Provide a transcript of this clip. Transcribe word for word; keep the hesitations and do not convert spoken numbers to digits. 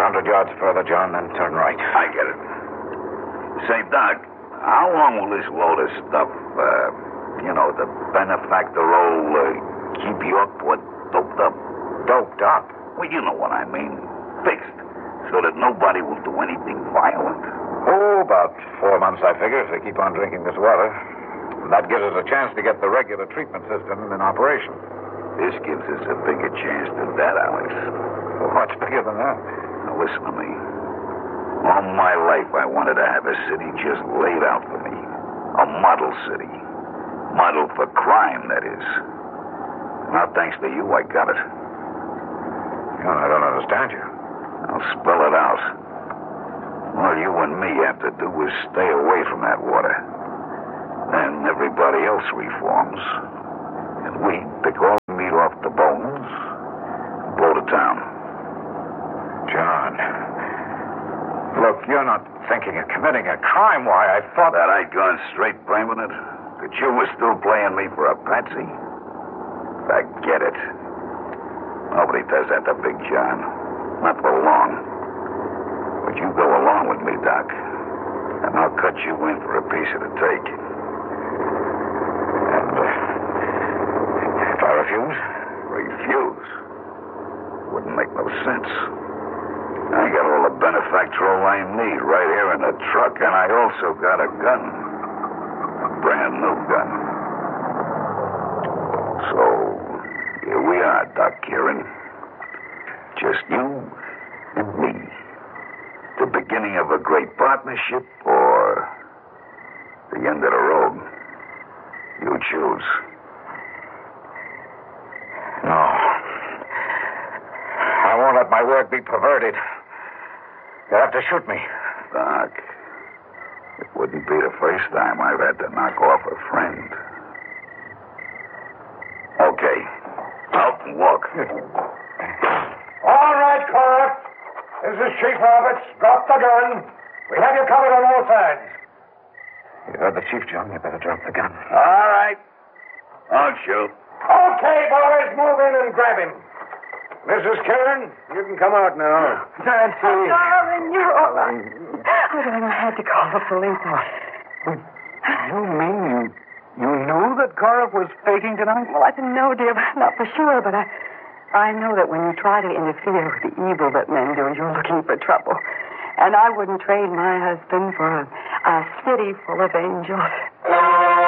hundred yards further, John, then turn right. I get it. Say, Doc, how long will this load of stuff, uh, you know, the benefactor roll, uh, keep you up or doped up? Doped up? Well, you know what I mean. Fixed. So that nobody will do anything violent. Oh, about four months, I figure, if they keep on drinking this water. That gives us a chance to get the regular treatment system in operation. This gives us a bigger chance than that, Alex. What's bigger than that? Now, listen to me. All my life, I wanted to have a city just laid out for me. A model city. Model for crime, that is. Now, thanks to you, I got it. John, I don't understand you. I'll spell it out. All you and me have to do is stay away from that water. Then everybody else reforms. And we pick all the meat off the bones and blow to town. John, look, you're not thinking of committing a crime. Why, I thought... That I'd gone straight permanent? That you were still playing me for a patsy? Forget it. Nobody does that to Big John. Not for long. But you go along with me, Doc. And I'll cut you in for a piece of the take. And, uh, if I refuse? Refuse? Wouldn't make no sense. I got all the benefactorial I need right here in the truck, and I also got a gun. A brand new gun. So, here we are, Doc Kieran. Just you and me. The beginning of a great partnership or the end of the road. You choose. No. I won't let my work be perverted. You'll have to shoot me. Doc, it wouldn't be the first time I've had to knock off a friend. Okay. Out and walk. All right, Cora. This is Chief Roberts. Drop the gun. We have you covered on all sides. You heard the chief, John. You better drop the gun. All right. I'll shoot. Okay, boys, move in and grab him. Missus Kieran, you can come out now. Nancy. Oh, darling, you're all right. I don't know. I had to call the police. You mean you, you knew that Cora was faking tonight? Well, I didn't know, dear, not for sure, but I, I know that when you try to interfere with the evil that men do, you're looking for trouble. And I wouldn't trade my husband for a, a city full of angels.